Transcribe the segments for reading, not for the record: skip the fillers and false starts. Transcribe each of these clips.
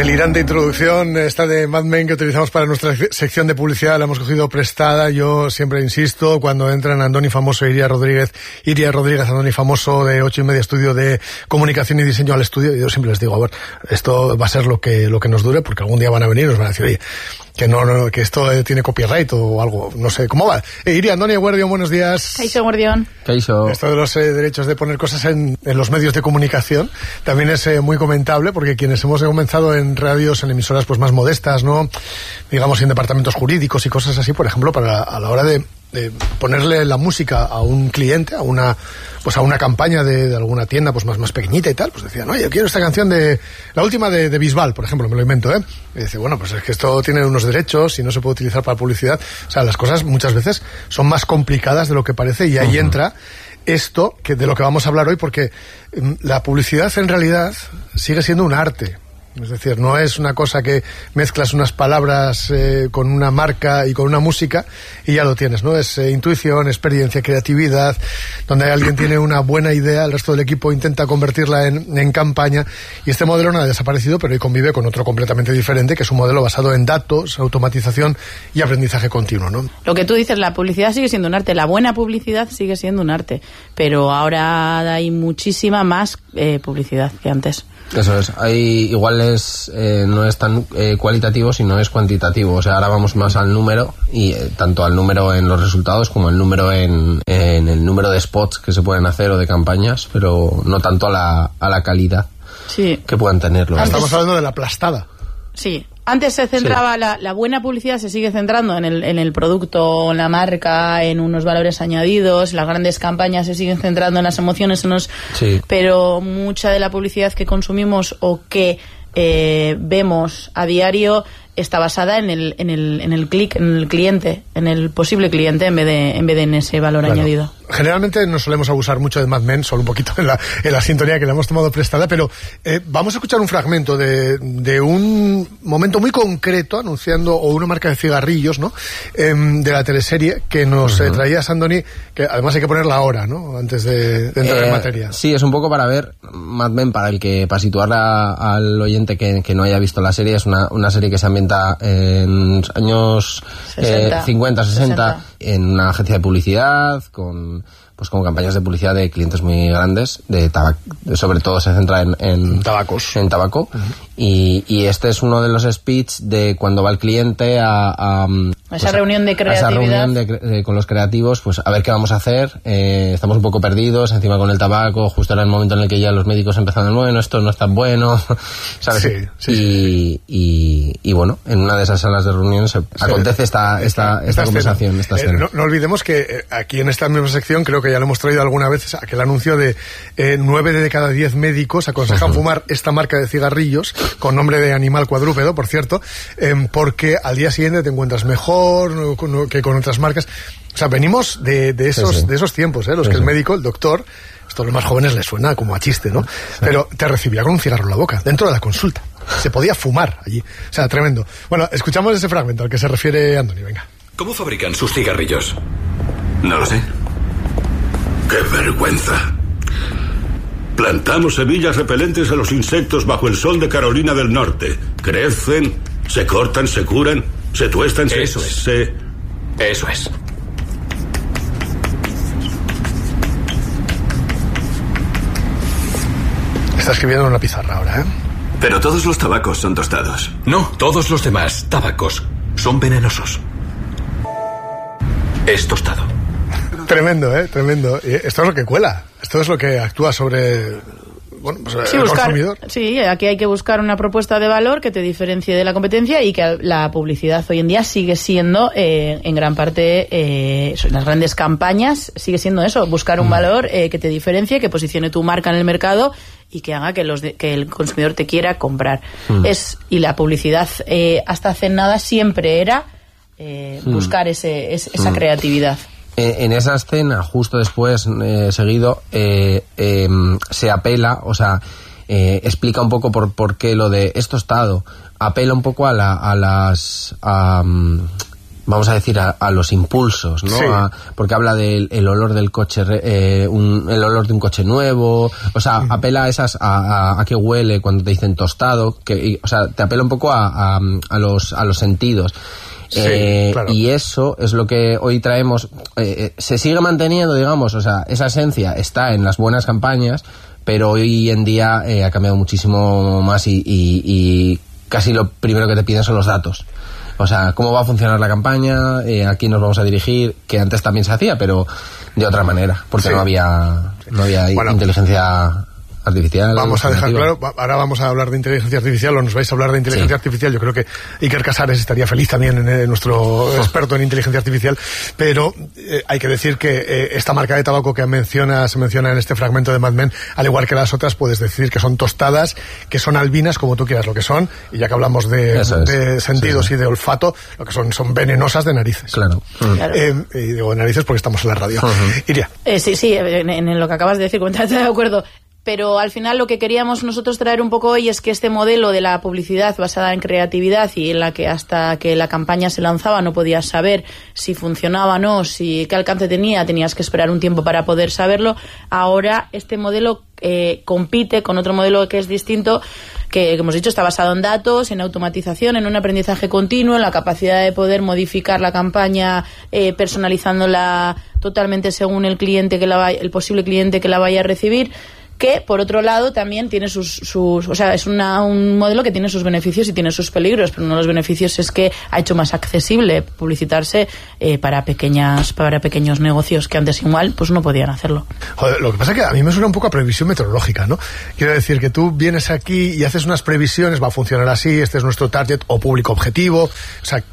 Delirante introducción esta de Mad Men que utilizamos para nuestra sección de publicidad, la hemos cogido prestada. Yo siempre insisto, cuando entran Andoni Famoso e Iria Rodríguez, Andoni Famoso de 8:30 Estudio de Comunicación y Diseño al estudio, yo siempre les digo, a ver, esto va a ser lo que nos dure, porque algún día van a venir y nos van a decir, oye, que esto tiene copyright o algo, no sé, ¿cómo va? Iria, Andoni, Eguerdión, buenos días. Kaixo, Eguerdión. Kaixo. Esto de los derechos de poner cosas en los medios de comunicación también es muy comentable, porque quienes hemos comenzado en radios, en emisoras pues más modestas, ¿no? Digamos en departamentos jurídicos y cosas así, por ejemplo, a la hora de ponerle la música a un cliente, a una campaña de alguna tienda pues más pequeñita y tal, pues decían, oye, yo quiero esta canción de la última de Bisbal, por ejemplo, me lo invento, y dice, bueno, pues es que esto tiene unos derechos y no se puede utilizar para publicidad. O sea, las cosas muchas veces son más complicadas de lo que parece, y ahí entra esto de lo que vamos a hablar hoy, porque la publicidad en realidad sigue siendo un arte. Es decir, no es una cosa que mezclas unas palabras con una marca y con una música y ya lo tienes, ¿no? Es intuición, experiencia, creatividad, donde alguien tiene una buena idea, el resto del equipo intenta convertirla en campaña, y este modelo no ha desaparecido, pero hoy convive con otro completamente diferente, que es un modelo basado en datos, automatización y aprendizaje continuo, ¿no? Lo que tú dices, la publicidad sigue siendo un arte, la buena publicidad sigue siendo un arte, pero ahora hay muchísima más publicidad que antes. Eso es, no es tan cualitativo, sino es cuantitativo. O sea, ahora vamos más al número, y tanto al número en los resultados como el número en el número de spots que se pueden hacer o de campañas, pero no tanto a la calidad que puedan tenerlo. Estamos hablando de la aplastada. Sí, antes se centraba, la buena publicidad se sigue centrando en el producto, en la marca, en unos valores añadidos, las grandes campañas se siguen centrando en las emociones, pero mucha de la publicidad que consumimos o que vemos a diario está basada en el cliente, en el posible cliente, en vez de en ese valor añadido. Generalmente no solemos abusar mucho de Mad Men, solo un poquito en la sintonía que le hemos tomado prestada, pero vamos a escuchar un fragmento de un momento muy concreto anunciando o una marca de cigarrillos, ¿no? De la teleserie que nos traía Andoni, que además hay que ponerla ahora, ¿no? Antes de entrar en materia. Sí, es un poco para ver Mad Men, para situarla al oyente que no haya visto la serie. Es una serie que se ambienta en años 50, 60, en una agencia de publicidad con campañas de publicidad de clientes muy grandes, sobre todo se centra en tabacos. En tabaco. Y este es uno de los speech de cuando va el cliente a esa reunión de creatividad. Esa reunión con los creativos, pues a ver qué vamos a hacer. Estamos un poco perdidos, encima con el tabaco, justo era el momento en el que ya los médicos empezaron, bueno, esto no es tan bueno, ¿sabes? Sí. Y bueno, en una de esas salas de reuniones acontece esta conversación, esta escena. No olvidemos que aquí en esta misma sección, creo que ya lo hemos traído alguna vez, aquel anuncio de 9 de cada 10 médicos aconsejan fumar esta marca de cigarrillos, con nombre de animal cuadrúpedo, por cierto, porque al día siguiente te encuentras mejor que con otras marcas. O sea, venimos de esos tiempos, los que el médico, el doctor, esto a los más jóvenes les suena como a chiste, ¿no? Pero te recibía con un cigarro en la boca, dentro de la consulta. Se podía fumar allí. O sea, tremendo. Bueno, escuchamos ese fragmento al que se refiere Andoni, venga. ¿Cómo fabrican sus cigarrillos? No lo sé. ¡Qué vergüenza! Plantamos semillas repelentes a los insectos bajo el sol de Carolina del Norte. Crecen, se cortan, se curan, se tuestan, Eso es. Está escribiendo en una pizarra ahora, Pero todos los tabacos son tostados. No, todos los demás tabacos son venenosos. Es tostado. Tremendo, tremendo. Y esto es lo que cuela. Esto es lo que actúa sobre el consumidor. Sí, aquí hay que buscar una propuesta de valor que te diferencie de la competencia, y que la publicidad hoy en día sigue siendo, en gran parte, las grandes campañas, sigue siendo eso, buscar un valor que te diferencie, que posicione tu marca en el mercado y que haga que el consumidor te quiera comprar. Y la publicidad, hasta hace nada, siempre era buscar esa creatividad. En esa escena, justo después, seguido, se apela, o sea, explica un poco por qué lo de es tostado, apela un poco a las vamos a decir, a los impulsos, ¿no? Sí. Porque habla del olor del coche, el olor de un coche nuevo, o sea, apela a qué huele cuando te dicen tostado, o sea, te apela un poco a los sentidos. Sí, claro. Y eso es lo que hoy traemos. Se sigue manteniendo, digamos, o sea, esa esencia está en las buenas campañas, pero hoy en día ha cambiado muchísimo más y casi lo primero que te piden son los datos. O sea, cómo va a funcionar la campaña, a quién nos vamos a dirigir, que antes también se hacía, pero de otra manera, porque no había inteligencia artificial. Vamos a dejar claro, ahora vamos a hablar de inteligencia artificial, o nos vais a hablar de inteligencia artificial. Yo creo que Iker Casares estaría feliz también, nuestro experto en inteligencia artificial, pero hay que decir que esta marca de tabaco que se menciona en este fragmento de Mad Men, al igual que las otras, puedes decir que son tostadas, que son albinas, como tú quieras, lo que son, y ya que hablamos de sentidos y de olfato, lo que son venenosas de narices. Claro. Y digo narices porque estamos en la radio. Iria. Sí, en lo que acabas de decir, completamente de acuerdo. Pero al final lo que queríamos nosotros traer un poco hoy es que este modelo de la publicidad basada en creatividad y en la que hasta que la campaña se lanzaba no podías saber si funcionaba o no, qué alcance tenía, tenías que esperar un tiempo para poder saberlo. Ahora este modelo compite con otro modelo que es distinto, que hemos dicho está basado en datos, en automatización, en un aprendizaje continuo, en la capacidad de poder modificar la campaña personalizándola totalmente según el cliente el posible cliente que la vaya a recibir. Que, por otro lado, también tiene o sea, es un modelo que tiene sus beneficios y tiene sus peligros, pero uno de los beneficios es que ha hecho más accesible publicitarse para pequeños negocios que antes igual pues no podían hacerlo. Joder, lo que pasa es que a mí me suena un poco a previsión meteorológica, ¿no? Quiero decir que tú vienes aquí y haces unas previsiones, va a funcionar así, este es nuestro target o público objetivo, o sea,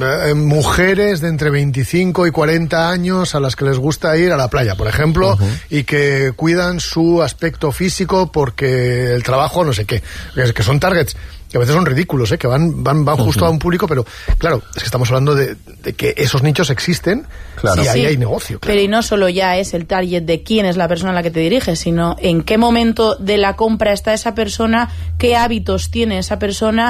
mujeres de entre 25 y 40 años a las que les gusta ir a la playa, por ejemplo, y que cuidan su aspecto físico porque el trabajo no sé qué, que son targets que a veces son ridículos, que van justo a un público, pero claro, es que estamos hablando de que esos nichos existen, claro, y ahí hay negocio. Claro. Pero y no solo ya es el target de quién es la persona a la que te diriges, sino en qué momento de la compra está esa persona, qué hábitos tiene esa persona,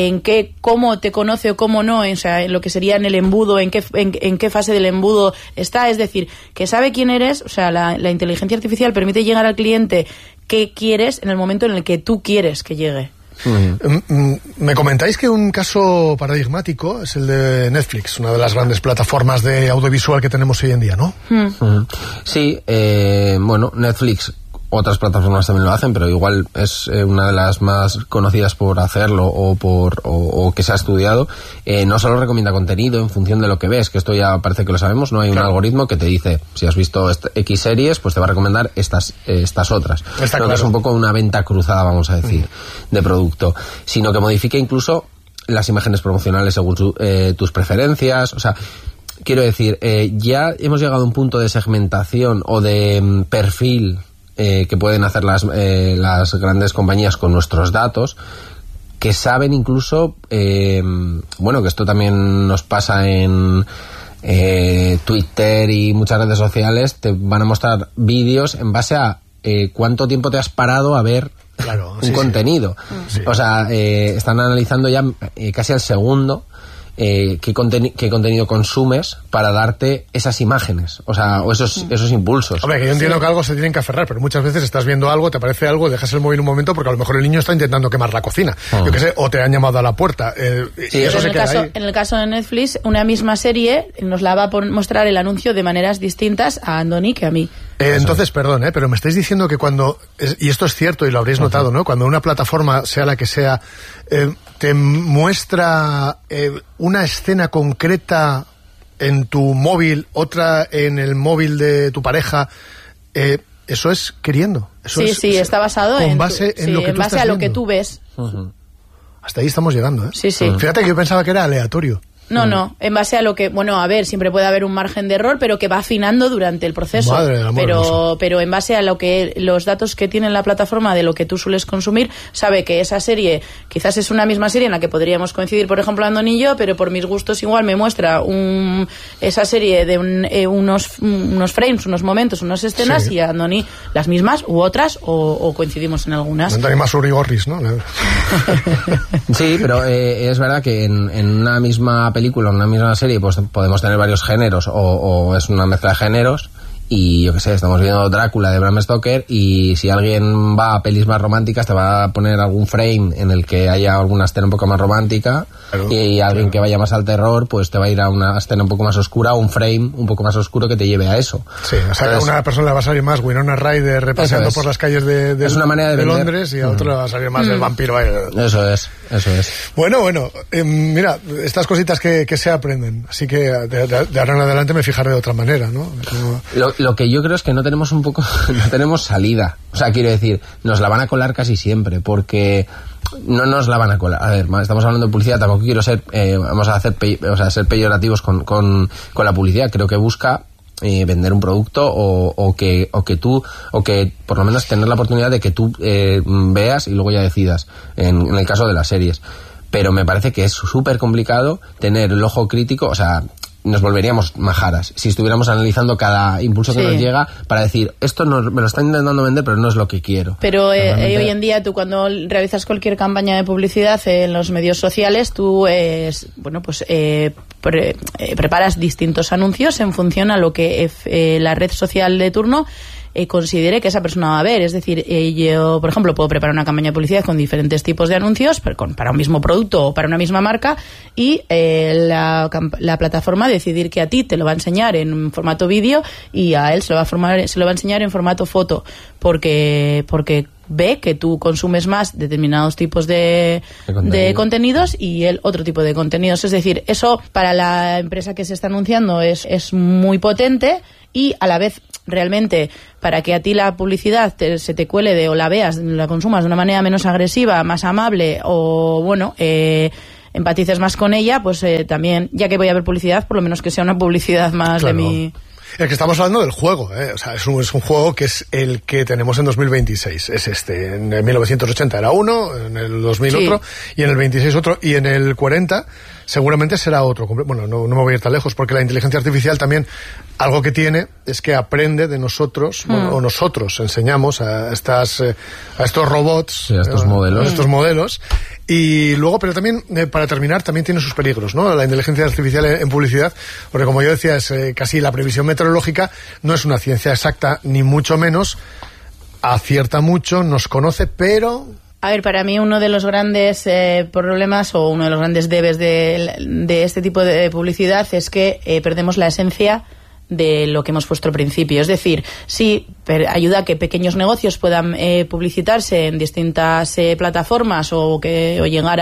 cómo te conoce o cómo no, o sea, en lo que sería en el embudo, en qué fase del embudo está, es decir, que sabe quién eres, o sea, la inteligencia artificial permite llegar al cliente qué quieres en el momento en el que tú quieres que llegue. Me comentáis que un caso paradigmático es el de Netflix, una de las grandes plataformas de audiovisual que tenemos hoy en día, ¿no? Sí, bueno, Netflix, otras plataformas también lo hacen, pero igual es una de las más conocidas por hacerlo o que se ha estudiado. No solo recomienda contenido en función de lo que ves, que esto ya parece que lo sabemos, no hay un algoritmo que te dice, si has visto X series, pues te va a recomendar estas otras. Creo que es un poco una venta cruzada, vamos a decir, de producto, sino que modifica incluso las imágenes promocionales según tus preferencias, o sea, quiero decir, ya hemos llegado a un punto de segmentación o de perfil que pueden hacer las grandes compañías con nuestros datos, que saben incluso, bueno, que esto también nos pasa en Twitter y muchas redes sociales, te van a mostrar vídeos en base a cuánto tiempo te has parado a ver un contenido. Sí. O sea, están analizando ya casi al segundo qué contenido consumes para darte esas imágenes, o sea, o esos impulsos. Hombre, que yo entiendo que algo se tienen que aferrar, pero muchas veces estás viendo algo, te aparece algo, dejas el móvil un momento porque a lo mejor el niño está intentando quemar la cocina, yo qué sé, o te han llamado a la puerta. Y eso en el caso de Netflix, una misma serie nos la va a mostrar el anuncio de maneras distintas a Andoni que a mí. Entonces, perdón, pero me estáis diciendo que y esto es cierto y lo habréis notado, ¿no? Cuando una plataforma, sea la que sea, te muestra una escena concreta en tu móvil, otra en el móvil de tu pareja, eso es queriendo. Eso está basado en base a lo que tú ves. Hasta ahí estamos llegando, ¿eh? Sí. Fíjate que yo pensaba que era aleatorio. No, en base a lo que, bueno, a ver, siempre puede haber un margen de error, pero que va afinando durante el proceso. Madre del amor pero en base a lo que los datos que tiene la plataforma de lo que tú sueles consumir, sabe que esa serie quizás es una misma serie en la que podríamos coincidir, por ejemplo, Andoni y yo, pero por mis gustos igual me muestra esa serie de unos frames, unos momentos, unas escenas, y a Andoni las mismas u otras, o coincidimos en algunas. Andoni más urigorris, ¿no? Sí, pero es verdad que en una misma película, una misma serie, pues podemos tener varios géneros o es una mezcla de géneros. Y yo qué sé, estamos viendo Drácula de Bram Stoker y si alguien va a pelis más románticas te va a poner algún frame en el que haya alguna escena un poco más romántica, claro, y alguien que vaya más al terror pues te va a ir a una escena un poco más oscura, un frame un poco más oscuro que te lleve a eso. Sí, o sea, entonces, a una persona le va a salir más Winona Ryder repaseando por las calles de es una manera de Londres y a otro le va a salir más el vampiro. Eso es. Bueno, mira, estas cositas que se aprenden, así que de ahora en adelante me fijaré de otra manera, ¿no? Lo que yo creo es que no tenemos no tenemos salida. O sea, quiero decir, nos la van a colar casi siempre, porque no nos la van a colar. A ver, estamos hablando de publicidad, tampoco quiero ser, ser peyorativos con la publicidad. Creo que busca vender un producto o que por lo menos tener la oportunidad de que tú veas y luego ya decidas, en el caso de las series. Pero me parece que es súper complicado tener el ojo crítico, o sea, nos volveríamos majaras si estuviéramos analizando cada impulso que nos llega para decir, esto me lo está intentando vender, pero no es lo que quiero. Pero hoy en día tú cuando realizas cualquier campaña de publicidad en los medios sociales, tú preparas distintos anuncios en función a lo que la red social de turno considere que esa persona va a ver. Es decir, yo, por ejemplo, puedo preparar una campaña de publicidad con diferentes tipos de anuncios para un mismo producto o para una misma marca y la plataforma decidir que a ti te lo va a enseñar en formato vídeo y a él se lo va a enseñar en formato foto porque ve que tú consumes más determinados tipos de contenidos y él otro tipo de contenidos. Es decir, eso para la empresa que se está anunciando es muy potente y a la vez realmente para que a ti la publicidad se te cuele o la veas, la consumas de una manera menos agresiva, más amable o empatices más con ella, pues también, ya que voy a ver publicidad, por lo menos que sea una publicidad más de mi... El que estamos hablando del juego, o sea, es un juego que es el que tenemos en 2026, es este. En el 1980 era uno, en el 2000 otro, y en el 26 otro, y en el 40 seguramente será otro. Bueno, no me voy a ir tan lejos, porque la inteligencia artificial también, algo que tiene, es que aprende de nosotros, o nosotros enseñamos a estos robots, a estos modelos, y luego, pero también, para terminar, también tiene sus peligros, ¿no? La inteligencia artificial en publicidad, porque como yo decía, es casi la previsión meteorológica, no es una ciencia exacta, ni mucho menos, acierta mucho, nos conoce, pero... A ver, para mí uno de los grandes problemas o uno de los grandes debes de este tipo de publicidad es que perdemos la esencia de lo que hemos puesto al principio. Es decir, sí, ayuda a que pequeños negocios puedan publicitarse en distintas plataformas o llegar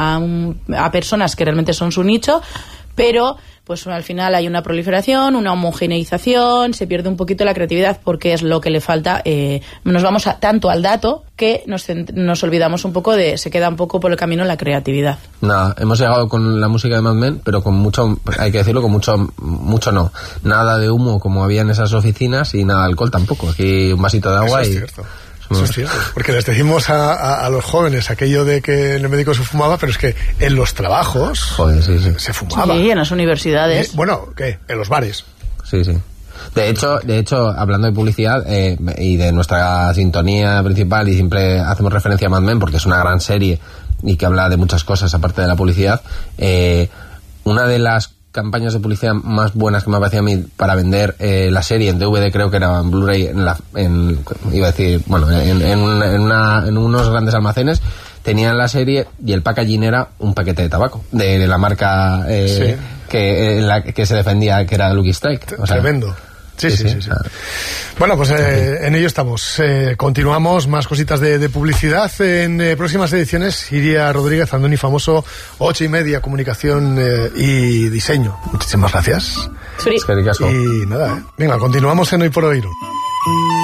a personas que realmente son su nicho, pero pues al final hay una proliferación, una homogeneización, se pierde un poquito la creatividad porque es lo que le falta. Nos vamos tanto al dato que nos olvidamos un poco se queda un poco por el camino la creatividad. Nada, hemos llegado con la música de Mad Men, pero con mucho, hay que decirlo, con mucho no. Nada de humo como había en esas oficinas y nada de alcohol tampoco. Aquí un vasito de agua. Eso es cierto. Eso es cierto, porque les decimos a los jóvenes aquello de que en el médico se fumaba, pero es que en los trabajos se fumaba. Sí, en las universidades. En los bares. Sí. De hecho, hablando de publicidad y de nuestra sintonía principal, y siempre hacemos referencia a Mad Men porque es una gran serie y que habla de muchas cosas aparte de la publicidad, una de las campañas de publicidad más buenas que me ha parecido a mí para vender la serie en DVD, creo que era en Blu-ray, en unos grandes almacenes, tenían la serie y el packaging era un paquete de tabaco de la marca que se defendía, que era Lucky Strike. O sea, tremendo. Sí. Bueno, pues en ello estamos. Continuamos, más cositas de publicidad. En próximas ediciones, Iria Rodríguez, Andoni Famoso, 8:30, comunicación y diseño. Muchísimas gracias. Sí. Y nada, venga, continuamos en Hoy por Oír.